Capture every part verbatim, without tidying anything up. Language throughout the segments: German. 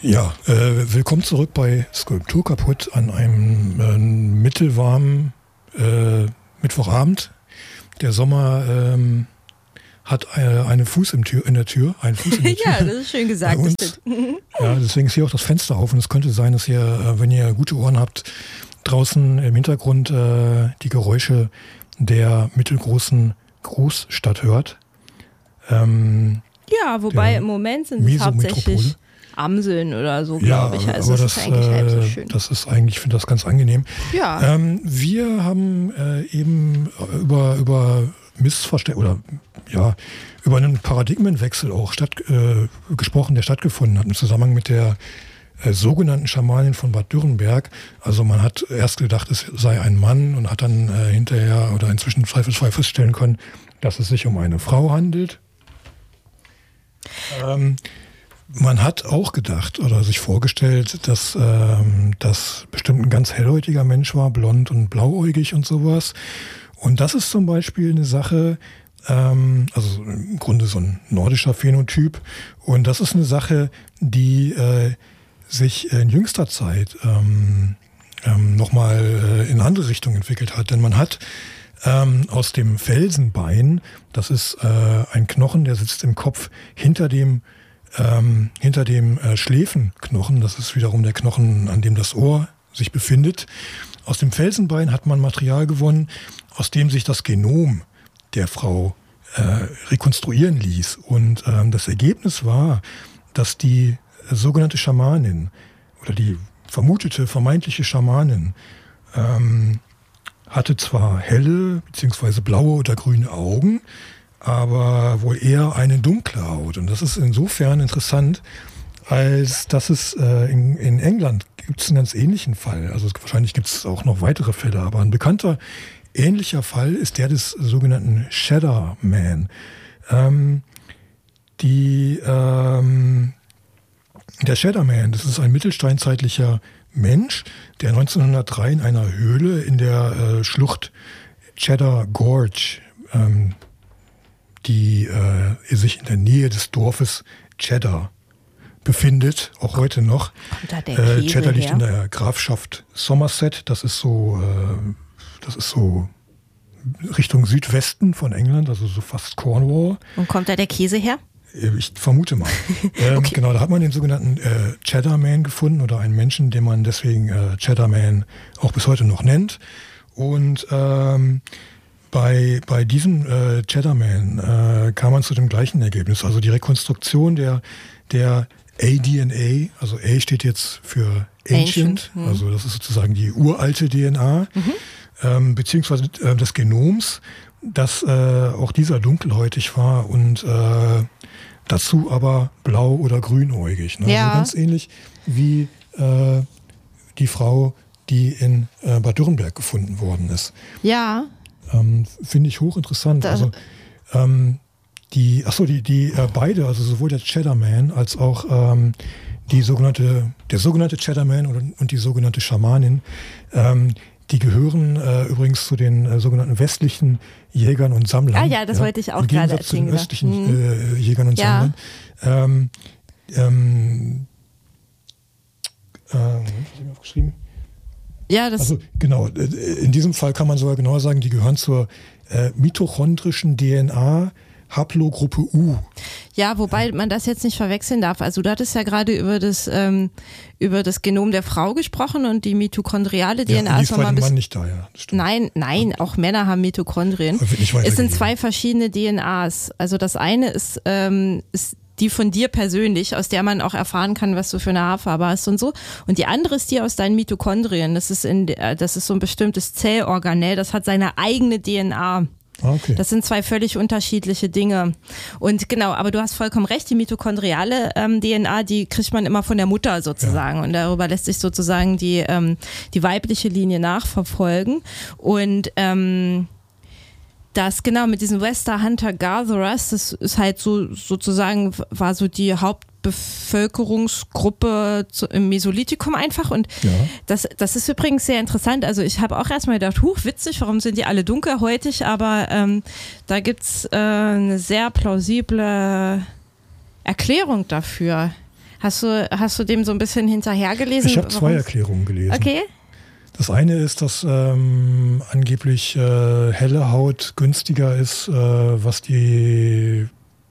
Ja, äh, willkommen zurück bei Skulptur kaputt an einem äh, mittelwarmen äh, Mittwochabend. Der Sommer ähm, hat äh, einen Fuß im Tür, in der Tür, einen Fuß in der Tür. Ja, das ist schön gesagt. Bei uns. Ja, deswegen ist hier auch das Fenster auf und es könnte sein, dass ihr, äh, wenn ihr gute Ohren habt, draußen im Hintergrund äh, die Geräusche der mittelgroßen Großstadt hört. Ähm, ja, wobei im Moment sind es hauptsächlich Amseln oder so, glaube ja, ich. Also aber das, das ist eigentlich halb so äh, schön. Das ist eigentlich, ich finde das ganz angenehm. Ja. Ähm, wir haben äh, eben über, über Missverständnisse oder ja, über einen Paradigmenwechsel auch statt, äh, gesprochen, der stattgefunden hat im Zusammenhang mit der äh, sogenannten Schamanin von Bad Dürrenberg. Also man hat erst gedacht, es sei ein Mann und hat dann äh, hinterher oder inzwischen zweifelsfrei feststellen können, dass es sich um eine Frau handelt. Ähm, Man hat auch gedacht oder sich vorgestellt, dass ähm, das bestimmt ein ganz hellhäutiger Mensch war, blond und blauäugig und sowas. Und das ist zum Beispiel eine Sache, ähm, also im Grunde so ein nordischer Phänotyp. Und das ist eine Sache, die äh, sich in jüngster Zeit ähm, ähm, nochmal äh, in eine andere Richtung entwickelt hat. Denn man hat ähm, aus dem Felsenbein, das ist äh, ein Knochen, der sitzt im Kopf hinter dem Ähm, hinter dem äh, Schläfenknochen, das ist wiederum der Knochen, an dem das Ohr sich befindet. Aus dem Felsenbein hat man Material gewonnen, aus dem sich das Genom der Frau äh, rekonstruieren ließ. Und ähm, das Ergebnis war, dass die äh, sogenannte Schamanin oder die vermutete, vermeintliche Schamanin ähm, hatte zwar helle bzw. blaue oder grüne Augen, aber wohl eher eine dunkle Haut. Und das ist insofern interessant, als dass es äh, in, in England gibt es einen ganz ähnlichen Fall. Also es, wahrscheinlich gibt es auch noch weitere Fälle, aber ein bekannter ähnlicher Fall ist der des sogenannten Cheddar Man. Ähm, die, ähm, der Cheddar Man, das ist ein mittelsteinzeitlicher Mensch, der neunzehnhundertdrei in einer Höhle in der äh, Schlucht Cheddar Gorge ähm, die äh, sich in der Nähe des Dorfes Cheddar befindet, auch heute noch. Äh, Cheddar liegt her? in der Grafschaft Somerset, das ist so, äh, das ist so Richtung Südwesten von England, also so fast Cornwall. Und kommt da der Käse her? Ich vermute mal. ähm, okay. Genau, da hat man den sogenannten äh, Cheddar Man gefunden oder einen Menschen, den man deswegen äh, Cheddar Man auch bis heute noch nennt. Und ähm, Bei, bei diesem äh, Cheddar Man äh, kam man zu dem gleichen Ergebnis. Also die Rekonstruktion der, der A D N A, also A steht jetzt für Ancient, Ancient hm. also das ist sozusagen die uralte D N A, mhm. ähm, beziehungsweise äh, des Genoms, dass äh, auch dieser dunkelhäutig war und äh, dazu aber blau- oder grünäugig. Ne? Ja. Also ganz ähnlich wie äh, die Frau, die in äh, Bad Dürrenberg gefunden worden ist. Ja. Ähm, finde ich hochinteressant. Da. Also ähm, die, achso, die, die äh, beide, also sowohl der Cheddar Man als auch ähm, die sogenannte, der sogenannte Cheddar Man und, und die sogenannte Schamanin, ähm, die gehören äh, übrigens zu den äh, sogenannten westlichen Jägern und Sammlern. Ah ja, das ja, wollte ich auch gerade erzählen. Zu den östlichen hm. äh, Jägern und ja. Sammlern. Ähm, ähm, äh, was habe ich mir aufgeschrieben? Ja, das also genau, in diesem Fall kann man sogar genauer sagen, die gehören zur äh, mitochondrischen D N A Haplogruppe U. Ja, wobei man das jetzt nicht verwechseln darf. Also du hattest ja gerade über das ähm, über das Genom der Frau gesprochen und die mitochondriale D N A ja, ist nochmal ein bisschen. Mann nicht da, ja. Nein, nein, auch Männer haben Mitochondrien. Es sind zwei verschiedene D N As. Also das eine ist, ähm, ist die von dir persönlich, aus der man auch erfahren kann, was du für eine Haarfarbe hast und so. Und die andere ist die aus deinen Mitochondrien. Das ist, in, das ist so ein bestimmtes Zellorganell, das hat seine eigene D N A. Okay. Das sind zwei völlig unterschiedliche Dinge. Und genau, aber du hast vollkommen recht, die mitochondriale ähm, D N A, die kriegt man immer von der Mutter sozusagen. Ja. Und darüber lässt sich sozusagen die, ähm, die weibliche Linie nachverfolgen. Und ähm, das genau mit diesen Western Hunter-Gatherers, das ist halt so sozusagen, war so die Hauptbevölkerungsgruppe zu, im Mesolithikum einfach und ja. das, das ist übrigens sehr interessant, also ich habe auch erstmal gedacht, huch, witzig, warum sind die alle dunkelhäutig, aber ähm, da gibt's äh, eine sehr plausible Erklärung dafür. Hast du, hast du dem so ein bisschen hinterhergelesen? Ich habe zwei Erklärungen gelesen. Okay. Das eine ist, dass ähm, angeblich äh, helle Haut günstiger ist, äh, was die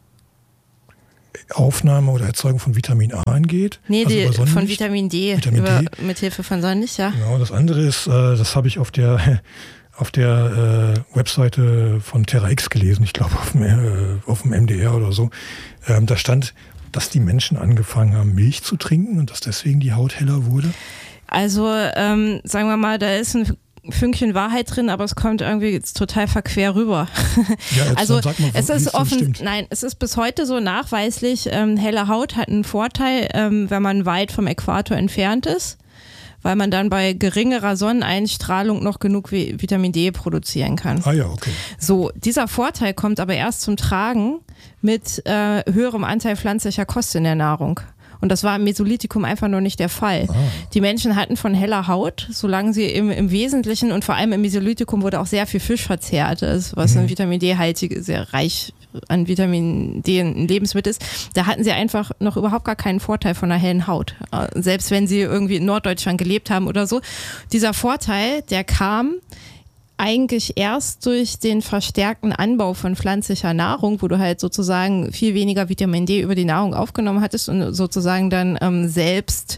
Aufnahme oder Erzeugung von Vitamin A angeht. Nee, also die, von Vitamin D, Vitamin über, D. mit Hilfe von Sonnenlicht, ja. Genau, das andere ist, äh, das habe ich auf der auf der äh, Webseite von Terra X gelesen, ich glaube auf, äh, auf dem M D R oder so. Ähm, da stand, dass die Menschen angefangen haben, Milch zu trinken und dass deswegen die Haut heller wurde. Also ähm, sagen wir mal, da ist ein Fünkchen Wahrheit drin, aber es kommt irgendwie total verquer rüber. Ja, jetzt also sag mal, es ist offen, stimmt. nein, es ist bis heute so nachweislich, ähm, helle Haut hat einen Vorteil, ähm, wenn man weit vom Äquator entfernt ist, weil man dann bei geringerer Sonneneinstrahlung noch genug Vitamin D produzieren kann. Ah ja, okay. So, dieser Vorteil kommt aber erst zum Tragen mit äh, höherem Anteil pflanzlicher Kost in der Nahrung. Und das war im Mesolithikum einfach noch nicht der Fall. Ah. Die Menschen hatten von heller Haut, solange sie im, im Wesentlichen und vor allem im Mesolithikum wurde auch sehr viel Fisch verzehrt, was mhm. ein Vitamin D-haltige, sehr reich an Vitamin D ein Lebensmittel ist. Da hatten sie einfach noch überhaupt gar keinen Vorteil von einer hellen Haut. Selbst wenn sie irgendwie in Norddeutschland gelebt haben oder so. Dieser Vorteil, der kam eigentlich erst durch den verstärkten Anbau von pflanzlicher Nahrung, wo du halt sozusagen viel weniger Vitamin D über die Nahrung aufgenommen hattest und sozusagen dann ähm, selbst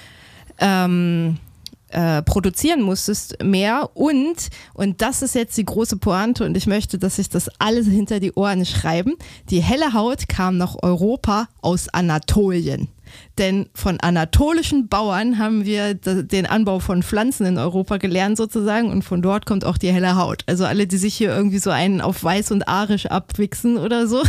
ähm, äh, produzieren musstest mehr und, und das ist jetzt die große Pointe und ich möchte, dass sich das alles hinter die Ohren schreiben, die helle Haut kam nach Europa aus Anatolien. Denn von anatolischen Bauern haben wir den Anbau von Pflanzen in Europa gelernt sozusagen und von dort kommt auch die helle Haut. Also alle, die sich hier irgendwie so einen auf weiß und arisch abwichsen oder so,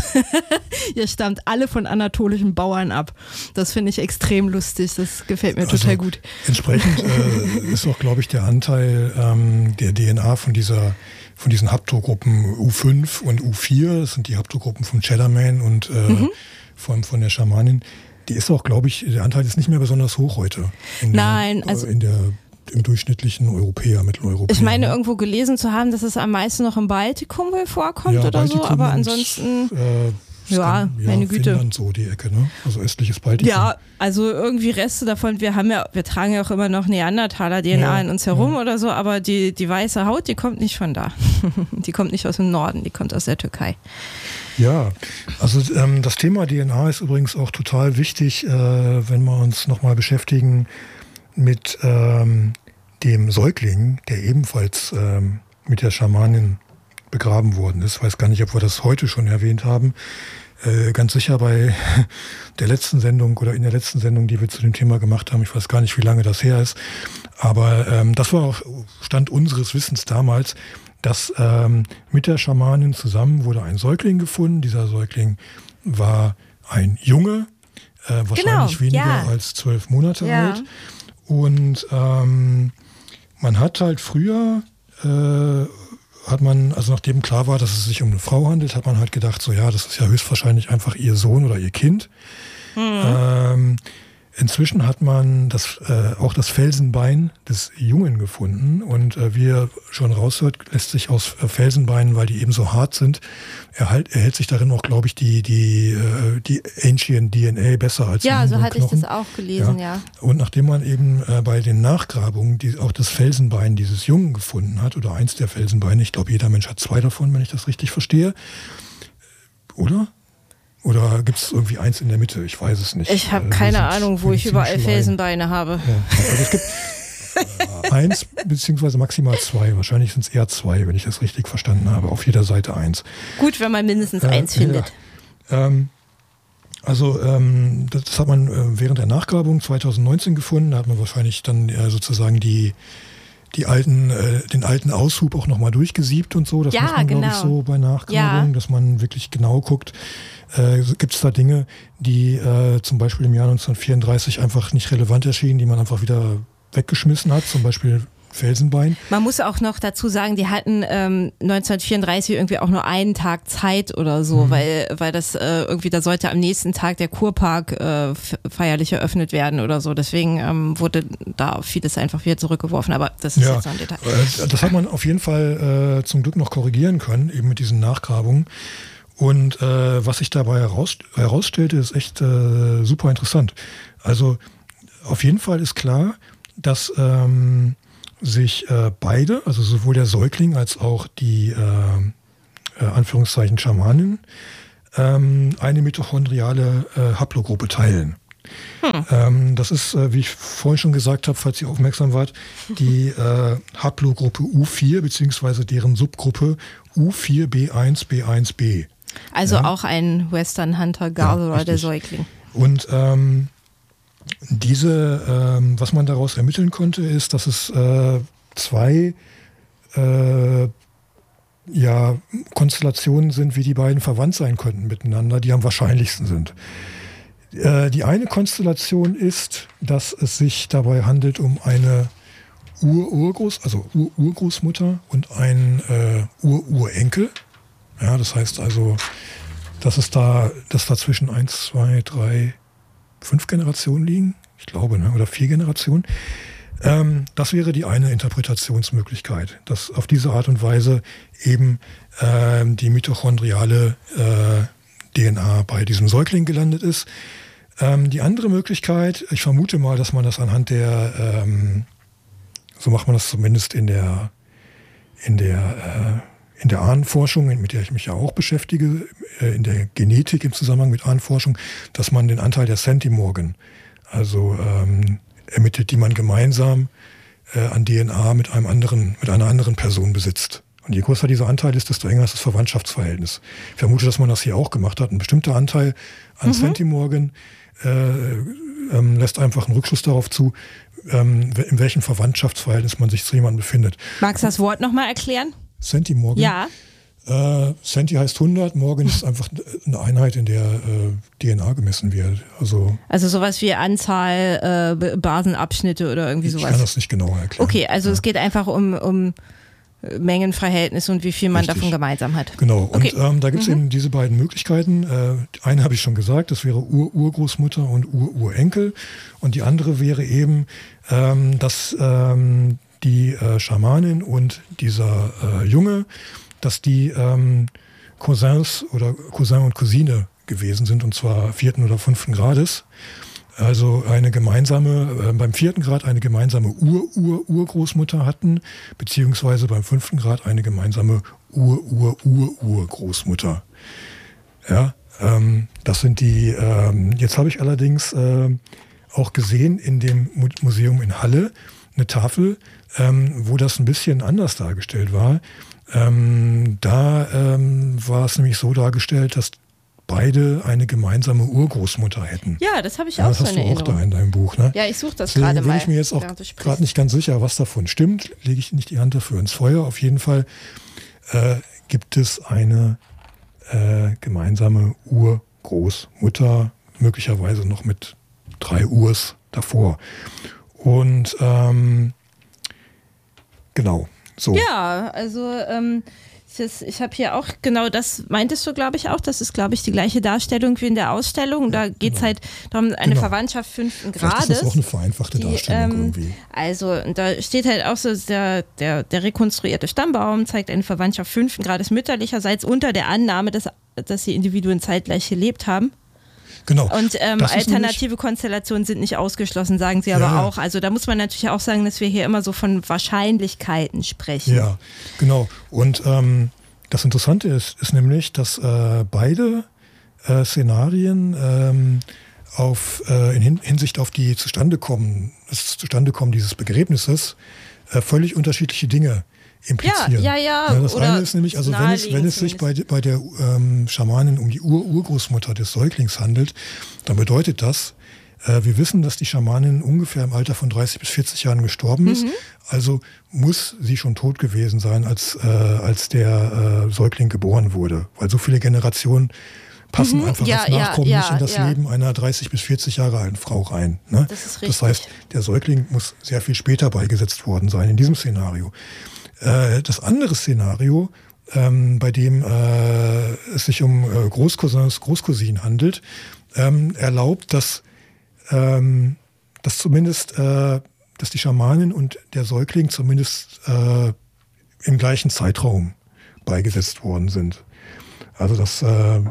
ihr stammt alle von anatolischen Bauern ab. Das finde ich extrem lustig, das gefällt mir also total gut. Entsprechend äh, ist auch, glaube ich, der Anteil ähm, der D N A von dieser von diesen Haplogruppen U fünf und U vier, das sind die Haplogruppen von Cheddarman und äh, mhm. von, von der Schamanin. Die ist auch, glaube ich, der Anteil ist nicht mehr besonders hoch heute. In Nein, der, also in der, im durchschnittlichen Europäer, Mitteleuropäer. Ich meine, irgendwo gelesen zu haben, dass es am meisten noch im Baltikum wohl vorkommt ja, oder Baltikum so, aber ansonsten, und, äh, ja, kann, meine ja, Güte. Finnland so die Ecke, ne? Also östliches Baltikum. Ja, also irgendwie Reste davon, wir haben ja, wir tragen ja auch immer noch Neandertaler-D N A ja, in uns herum ja. oder so, aber die, die weiße Haut, die kommt nicht von da. Die kommt nicht aus dem Norden, die kommt aus der Türkei. Ja, also ähm, das Thema D N A ist übrigens auch total wichtig, äh, wenn wir uns nochmal beschäftigen mit ähm, dem Säugling, der ebenfalls ähm, mit der Schamanin begraben worden ist. Ich weiß gar nicht, ob wir das heute schon erwähnt haben. Äh, ganz sicher bei der letzten Sendung oder in der letzten Sendung, die wir zu dem Thema gemacht haben. Ich weiß gar nicht, wie lange das her ist. Aber ähm, das war auch Stand unseres Wissens damals, dass ähm, mit der Schamanin zusammen wurde ein Säugling gefunden. Dieser Säugling war ein Junge, äh, wahrscheinlich genau, weniger ja. als zwölf Monate ja. alt. Und ähm, man hat halt früher, äh, hat man, also nachdem klar war, dass es sich um eine Frau handelt, hat man halt gedacht, so ja, das ist ja höchstwahrscheinlich einfach ihr Sohn oder ihr Kind. Mhm. Ähm, Inzwischen hat man das, äh, auch das Felsenbein des Jungen gefunden und äh, wie ihr schon raushört, lässt sich aus äh, Felsenbeinen, weil die eben so hart sind, erhält, erhält sich darin auch, glaube ich, die, die, äh, die Ancient D N A besser als ja, in so hatte Knochen. Ich das auch gelesen, ja. ja. Und nachdem man eben äh, bei den Nachgrabungen die, auch das Felsenbein dieses Jungen gefunden hat, oder eins der Felsenbeine, ich glaube, jeder Mensch hat zwei davon, wenn ich das richtig verstehe, oder? Oder gibt es irgendwie eins in der Mitte? Ich weiß es nicht. Ich habe äh, keine Ahnung, wo ich überall Felsenbeine habe. Ja, also es gibt äh, eins beziehungsweise maximal zwei. Wahrscheinlich sind es eher zwei, wenn ich das richtig verstanden habe. Auf jeder Seite eins. Gut, wenn man mindestens äh, eins findet. Ja. Ähm, also ähm, das, das hat man äh, während der Nachgrabung zwanzig neunzehn gefunden. Da hat man wahrscheinlich dann äh, sozusagen die die alten, äh, den alten Aushub auch nochmal durchgesiebt und so. Das ja, macht man, genau. glaube ich, so bei Nachgrabung, ja. dass man wirklich genau guckt, äh, gibt es da Dinge, die äh, zum Beispiel im Jahr neunzehnhundertvierunddreißig einfach nicht relevant erschienen, die man einfach wieder weggeschmissen hat, zum Beispiel Felsenbein. Man muss auch noch dazu sagen, die hatten ähm, neunzehnhundertvierunddreißig irgendwie auch nur einen Tag Zeit oder so, mhm. weil, weil das äh, irgendwie, da sollte am nächsten Tag der Kurpark äh, feierlich eröffnet werden oder so. Deswegen ähm, wurde da vieles einfach wieder zurückgeworfen, aber das ist ja jetzt so ein Detail. Äh, das hat man auf jeden Fall äh, zum Glück noch korrigieren können, eben mit diesen Nachgrabungen. Und äh, was sich dabei heraus, herausstellte, ist echt äh, super interessant. Also auf jeden Fall ist klar, dass ähm, sich äh, beide, also sowohl der Säugling als auch die äh, äh, Anführungszeichen Schamanin, ähm, eine mitochondriale äh, Haplogruppe teilen. Hm. Ähm, das ist, äh, wie ich vorhin schon gesagt habe, falls ihr aufmerksam wart, die äh, Haplogruppe U vier beziehungsweise deren Subgruppe U vier B eins B eins B. Also ja? auch ein Western Hunter Gatherer, ja, der Säugling. Und ähm, diese, ähm, was man daraus ermitteln konnte, ist, dass es äh, zwei äh, ja, Konstellationen sind, wie die beiden verwandt sein könnten miteinander, die am wahrscheinlichsten sind. Äh, die eine Konstellation ist, dass es sich dabei handelt um eine Ur-Urgroß, also Ur-Urgroßmutter und einen äh, Ur-Urenkel. Ja, das heißt also, dass es da, dass dazwischen eins, zwei, drei, fünf Generationen liegen, ich glaube, ne, oder vier Generationen. Ähm, das wäre die eine Interpretationsmöglichkeit, dass auf diese Art und Weise eben ähm, die mitochondriale äh, D N A bei diesem Säugling gelandet ist. Ähm, die andere Möglichkeit, ich vermute mal, dass man das anhand der, ähm, so macht man das zumindest in der, in der, äh, in der Ahnenforschung, mit der ich mich ja auch beschäftige, äh, in der Genetik im Zusammenhang mit Ahnenforschung, dass man den Anteil der Centimorgan, also ähm, ermittelt, die man gemeinsam äh, an D N A mit einem anderen, mit einer anderen Person besitzt. Und je größer dieser Anteil ist, desto enger ist das Verwandtschaftsverhältnis. Ich vermute, dass man das hier auch gemacht hat. Ein bestimmter Anteil an mhm. Centimorgan äh, ähm, lässt einfach einen Rückschluss darauf zu, ähm, in welchem Verwandtschaftsverhältnis man sich zu jemandem befindet. Magst du das Wort nochmal erklären? Centimorgan? Ja. Äh, Centi heißt hundert, Morgan ist einfach eine Einheit, in der äh, D N A gemessen wird. Also, also sowas wie Anzahl äh, Basenabschnitte oder irgendwie sowas? Ich kann das nicht genauer erklären. Okay, also ja. Es geht einfach um, um Mengenverhältnis und wie viel man Richtig. Davon gemeinsam hat. Genau, okay. und ähm, da gibt es mhm. eben diese beiden Möglichkeiten. Äh, eine habe ich schon gesagt, das wäre Ur-Urgroßmutter und Ur-Urenkel. Und die andere wäre eben, ähm, dass ähm, die äh, Schamanin und dieser äh, Junge, dass die ähm, Cousins oder Cousin und Cousine gewesen sind, und zwar vierten oder fünften Grades. Also eine gemeinsame, äh, beim vierten Grad eine gemeinsame Ur-Ur-Urgroßmutter hatten, beziehungsweise beim fünften Grad eine gemeinsame Ur-Ur-Ur-Urgroßmutter. Ja, ähm, das sind die, ähm, jetzt habe ich allerdings äh, auch gesehen in dem Mu- Museum in Halle eine Tafel, ähm, wo das ein bisschen anders dargestellt war. Ähm, da ähm, war es nämlich so dargestellt, dass beide eine gemeinsame Urgroßmutter hätten. Ja, das habe ich ja, auch das so hast in du Erinnerung. auch da in deinem Buch, ne? Ja, ich suche das Deswegen gerade mal. Bin ich mir jetzt auch gerade nicht ganz sicher, was davon stimmt, lege ich nicht die Hand dafür ins Feuer. Auf jeden Fall äh, gibt es eine äh, gemeinsame Urgroßmutter, möglicherweise noch mit drei Urs davor. Und ähm, genau. So. Ja, also ähm, das, ich habe hier auch, genau das meintest du, glaube ich, auch. Das ist, glaube ich, die gleiche Darstellung wie in der Ausstellung. Da geht es genau. halt darum, eine genau. Verwandtschaft fünften Vielleicht Grades. ist das auch eine vereinfachte die, Darstellung ähm, irgendwie. Also da steht halt auch so, der, der, der rekonstruierte Stammbaum zeigt eine Verwandtschaft fünften Grades mütterlicherseits unter der Annahme, dass, dass die Individuen zeitgleich gelebt haben. Genau. Und ähm, alternative Konstellationen sind nicht ausgeschlossen, sagen sie aber ja, auch. Also da muss man natürlich auch sagen, dass wir hier immer so von Wahrscheinlichkeiten sprechen. Ja, genau. Und ähm, das Interessante ist, ist nämlich, dass äh, beide äh, Szenarien ähm, auf, äh, in Hinsicht auf die Zustandekommen, das Zustandekommen dieses Begräbnisses äh, völlig unterschiedliche Dinge implizieren. Ja, ja, ja. ja das oder eine ist nämlich, also wenn es, wenn es sich bei, bei der ähm, Schamanin um die Ur-Urgroßmutter des Säuglings handelt, dann bedeutet das, äh, wir wissen, dass die Schamanin ungefähr im Alter von dreißig bis vierzig Jahren gestorben ist. Mhm. Also muss sie schon tot gewesen sein, als, äh, als der äh, Säugling geboren wurde. Weil so viele Generationen passen mhm. einfach ja, als Nachkommen ja, nicht in das ja. Leben einer dreißig bis vierzig Jahre alten Frau rein. Ne? Das ist richtig. Das heißt, der Säugling muss sehr viel später beigesetzt worden sein in diesem Szenario. Das andere Szenario, ähm, bei dem äh, es sich um äh, Großcousins, Großcousinen handelt, ähm, erlaubt, dass, ähm, dass zumindest äh, dass die Schamanin und der Säugling zumindest äh, im gleichen Zeitraum beigesetzt worden sind. Also dass äh,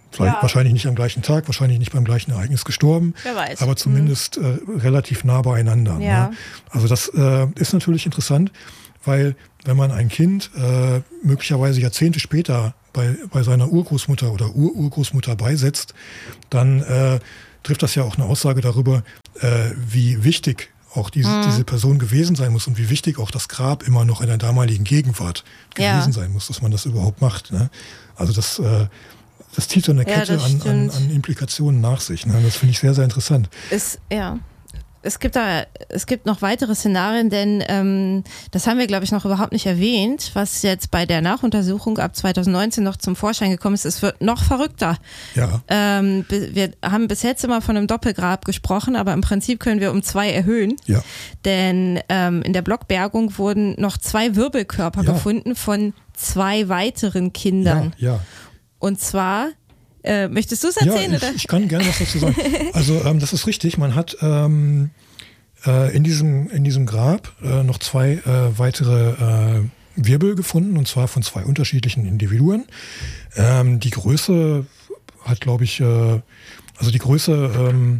Vielleicht, ja. Wahrscheinlich nicht am gleichen Tag, wahrscheinlich nicht beim gleichen Ereignis gestorben. Wer weiß. Aber zumindest hm. äh, relativ nah beieinander. Ja. Ne? Also das äh, ist natürlich interessant, weil wenn man ein Kind äh, möglicherweise Jahrzehnte später bei, bei seiner Urgroßmutter oder Ururgroßmutter beisetzt, dann äh, trifft das ja auch eine Aussage darüber, äh, wie wichtig auch diese, hm. diese Person gewesen sein muss und wie wichtig auch das Grab immer noch in der damaligen Gegenwart gewesen ja. sein muss, dass man das überhaupt macht. Ne? Also das, äh, das zieht so eine Kette ja, an, an, an Implikationen nach sich. Ne? Das finde ich sehr, sehr interessant. Ist, ja. Es gibt da, es gibt noch weitere Szenarien, denn ähm, das haben wir, glaube ich, noch überhaupt nicht erwähnt, was jetzt bei der Nachuntersuchung ab zwanzig neunzehn noch zum Vorschein gekommen ist. Es wird noch verrückter. Ja. Ähm, wir haben bis jetzt immer von einem Doppelgrab gesprochen, aber im Prinzip können wir um zwei erhöhen. Ja. Denn ähm, in der Blockbergung wurden noch zwei Wirbelkörper ja. gefunden von zwei weiteren Kindern. Ja, ja. Und zwar... Äh, möchtest du es erzählen? Ja, ich, oder? ich kann gerne was dazu sagen. Also ähm, das ist richtig. Man hat ähm, äh, in, diesem, in diesem Grab äh, noch zwei äh, weitere äh, Wirbel gefunden, und zwar von zwei unterschiedlichen Individuen. Ähm, die Größe hat, glaube ich, äh, also die Größe, ähm,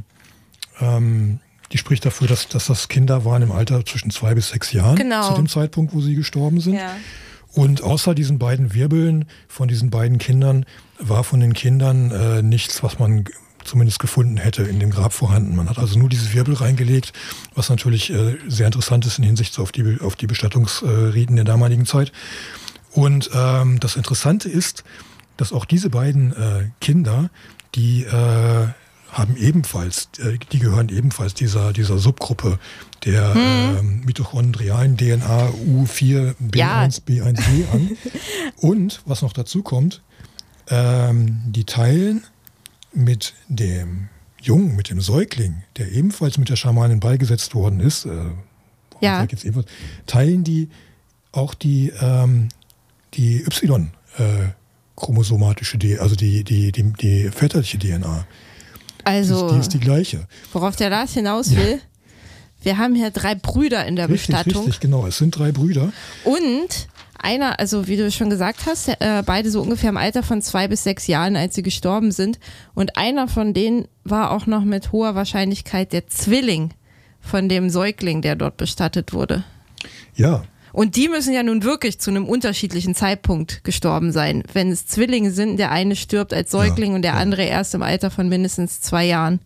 ähm, die spricht dafür, dass, dass das Kinder waren im Alter zwischen zwei bis sechs Jahren genau. zu dem Zeitpunkt, wo sie gestorben sind. Ja. Und außer diesen beiden Wirbeln von diesen beiden Kindern war von den Kindern äh, nichts, was man g- zumindest gefunden hätte in dem Grab vorhanden. Man hat also nur diese Wirbel reingelegt, was natürlich äh, sehr interessant ist in Hinsicht auf die, auf die Bestattungsriten der damaligen Zeit. Und ähm, das Interessante ist, dass auch diese beiden äh, Kinder, die äh, haben ebenfalls, äh, die gehören ebenfalls dieser, dieser Subgruppe der hm. äh, mitochondrialen D N A U vier B eins B eins G an. Und was noch dazu kommt, ähm, die teilen mit dem Jungen, mit dem Säugling, der ebenfalls mit der Schamanin beigesetzt worden ist, äh, ja. jetzt ebenfalls, teilen die auch die, ähm, die Y-chromosomatische, äh, also die, die, die, die väterliche D N A. Also, die, die ist die gleiche. Worauf der Lars hinaus will, ja. wir haben hier drei Brüder in der richtig, Bestattung. Richtig, genau. Es sind drei Brüder. Und einer, also wie du schon gesagt hast, äh, beide so ungefähr im Alter von zwei bis sechs Jahren, als sie gestorben sind. Und einer von denen war auch noch mit hoher Wahrscheinlichkeit der Zwilling von dem Säugling, der dort bestattet wurde. Ja. Und die müssen ja nun wirklich zu einem unterschiedlichen Zeitpunkt gestorben sein. Wenn es Zwillinge sind, der eine stirbt als Säugling ja, und der ja. andere erst im Alter von mindestens zwei Jahren.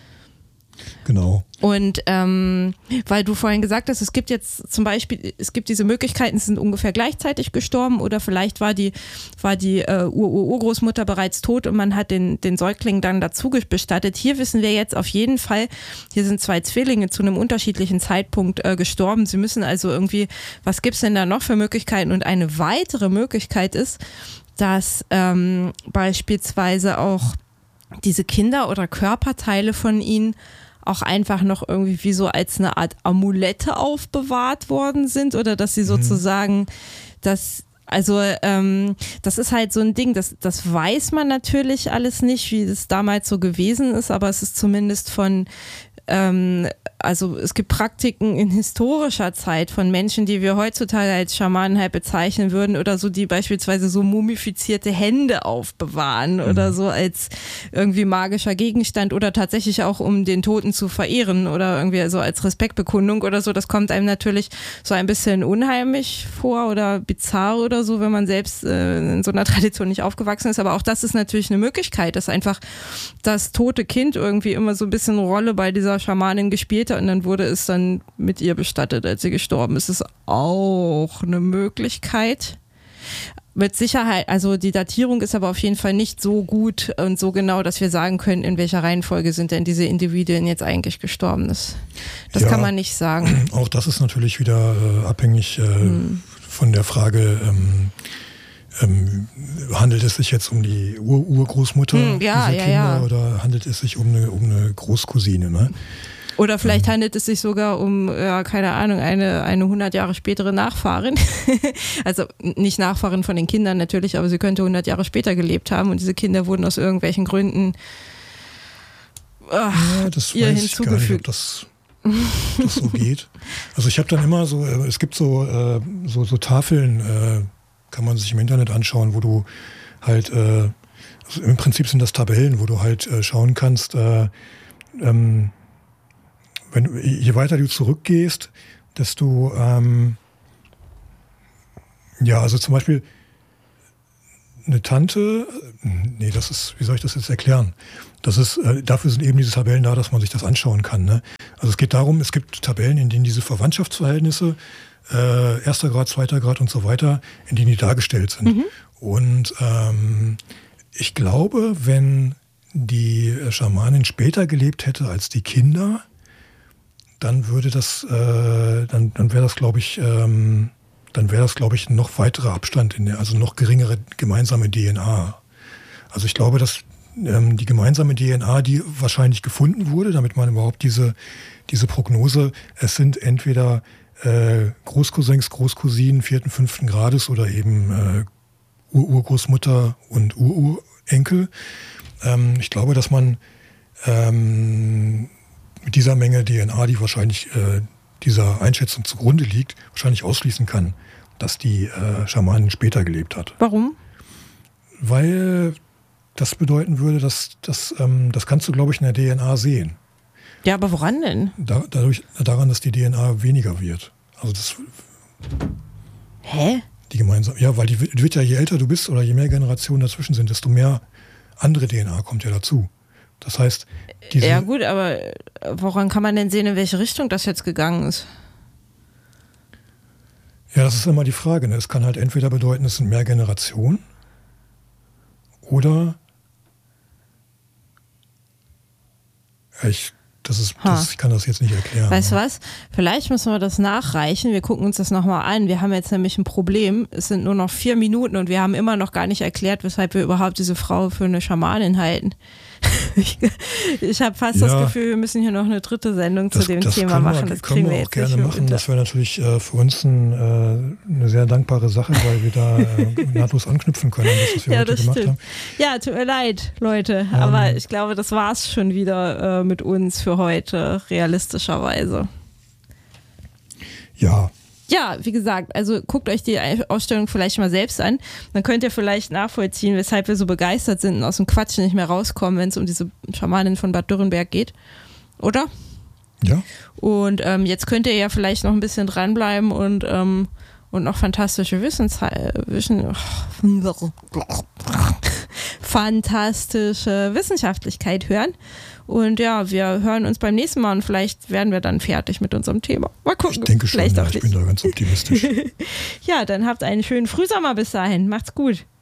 Genau. Und ähm, weil du vorhin gesagt hast, es gibt jetzt zum Beispiel, es gibt diese Möglichkeiten, sie sind ungefähr gleichzeitig gestorben oder vielleicht war die, war die äh, Ur-Urgroßmutter bereits tot und man hat den, den Säugling dann dazu bestattet. Hier wissen wir jetzt auf jeden Fall, hier sind zwei Zwillinge zu einem unterschiedlichen Zeitpunkt äh, gestorben. Sie müssen also irgendwie, was gibt es denn da noch für Möglichkeiten? Und eine weitere Möglichkeit ist, dass ähm, beispielsweise auch diese Kinder oder Körperteile von ihnen auch einfach noch irgendwie wie so als eine Art Amulette aufbewahrt worden sind oder dass sie sozusagen, dass also ähm, das ist halt so ein Ding, das, das weiß man natürlich alles nicht, wie das damals so gewesen ist, aber es ist zumindest von ähm, also es gibt Praktiken in historischer Zeit von Menschen, die wir heutzutage als Schamanen halt bezeichnen würden oder so, die beispielsweise so mumifizierte Hände aufbewahren mhm. oder so als irgendwie magischer Gegenstand oder tatsächlich auch um den Toten zu verehren oder irgendwie so als Respektbekundung oder so. Das kommt einem natürlich so ein bisschen unheimlich vor oder bizarr oder so, wenn man selbst äh, in so einer Tradition nicht aufgewachsen ist. Aber auch das ist natürlich eine Möglichkeit, dass einfach das tote Kind irgendwie immer so ein bisschen eine Rolle bei dieser Schamanin gespielt hat und dann wurde es dann mit ihr bestattet, als sie gestorben ist. Das ist auch eine Möglichkeit. Mit Sicherheit, also die Datierung ist aber auf jeden Fall nicht so gut und so genau, dass wir sagen können, in welcher Reihenfolge sind denn diese Individuen jetzt eigentlich gestorben. Das, das ja, kann man nicht sagen. Auch das ist natürlich wieder äh, abhängig äh, hm. von der Frage, ähm, ähm, handelt es sich jetzt um die Ur- Urgroßmutter hm, ja, dieser ja, Kinder ja. oder handelt es sich um eine, um eine Großcousine, ne? Oder vielleicht handelt es sich sogar um, ja, keine Ahnung, eine, eine hundert Jahre spätere Nachfahrin. Also nicht Nachfahrin von den Kindern natürlich, aber sie könnte hundert Jahre später gelebt haben und diese Kinder wurden aus irgendwelchen Gründen ach, ja, das ihr weiß ich gar nicht, ob hinzugefügt. das, ob das so geht. Also ich habe dann immer so, es gibt so, so, so Tafeln, kann man sich im Internet anschauen, wo du halt Also im Prinzip sind das Tabellen, wo du halt äh, schauen kannst, äh, ähm, wenn, je weiter du zurückgehst, desto, ähm, ja, also zum Beispiel eine Tante, nee, das ist, wie soll ich das jetzt erklären? Das ist, äh, dafür sind eben diese Tabellen da, dass man sich das anschauen kann. Ne? Also es geht darum, es gibt Tabellen, in denen diese Verwandtschaftsverhältnisse, äh, erster Grad, zweiter Grad und so weiter, in denen die dargestellt sind. Mhm. Und ähm, ich glaube, wenn die Schamanin später gelebt hätte als die Kinder, dann würde das, äh, dann, dann wäre das, glaube ich, ähm, dann wäre das, glaube ich, ein noch weiterer Abstand in der, also noch geringere gemeinsame D N A. Also ich glaube, dass ähm, die gemeinsame D N A, die wahrscheinlich gefunden wurde, damit man überhaupt diese, diese Prognose, es sind entweder äh, Großcousins, Großcousinen vierten, fünften Grades oder eben äh, Ururgroßmutter und Ururenkel. Ähm, ich glaube, dass man ähm, mit dieser Menge D N A, die wahrscheinlich äh, dieser Einschätzung zugrunde liegt, wahrscheinlich ausschließen kann, dass die äh, Schamanin später gelebt hat. Warum? Weil das bedeuten würde, dass das, ähm, das kannst du, glaube ich, in der D N A sehen. Ja, aber woran denn? Da, dadurch, daran, dass die D N A weniger wird. Also das. Hä? Die gemeinsam. Ja, weil die wird ja, je älter du bist oder je mehr Generationen dazwischen sind, desto mehr andere D N A kommt ja dazu. Das heißt, diese. Ja, gut, aber woran kann man denn sehen, in welche Richtung das jetzt gegangen ist? Ja, das ist immer die Frage. Ne? Es kann halt entweder bedeuten, es sind mehr Generationen oder ich, das ist, das, ich kann das jetzt nicht erklären. Weißt du was? Vielleicht müssen wir das nachreichen. Wir gucken uns das nochmal an. Wir haben jetzt nämlich ein Problem. Es sind nur noch vier Minuten und wir haben immer noch gar nicht erklärt, weshalb wir überhaupt diese Frau für eine Schamanin halten. Ich, ich habe fast ja, das Gefühl, wir müssen hier noch eine dritte Sendung das, zu dem das Thema machen. Wir, das können wir auch gerne machen. Das wäre natürlich äh, für uns ein, äh, eine sehr dankbare Sache, weil wir da äh, nahtlos anknüpfen können an das, was wir ja, heute das gemacht stimmt. haben. Ja, tut mir leid, Leute. Um, aber ich glaube, das war es schon wieder äh, mit uns für heute, realistischerweise. Ja. Ja, wie gesagt, also guckt euch die Ausstellung vielleicht mal selbst an. Dann könnt ihr vielleicht nachvollziehen, weshalb wir so begeistert sind und aus dem Quatsch nicht mehr rauskommen, wenn es um diese Schamanin von Bad Dürrenberg geht. Oder? Ja. Und ähm, jetzt könnt ihr ja vielleicht noch ein bisschen dranbleiben und, ähm, und noch fantastische Wissens Wissen fantastische Wissenschaftlichkeit hören. Und ja, wir hören uns beim nächsten Mal und vielleicht werden wir dann fertig mit unserem Thema. Mal gucken. Ich denke schon, vielleicht ja, auch ich nicht. bin da ganz optimistisch. Ja, dann habt einen schönen Frühsommer bis dahin. Macht's gut.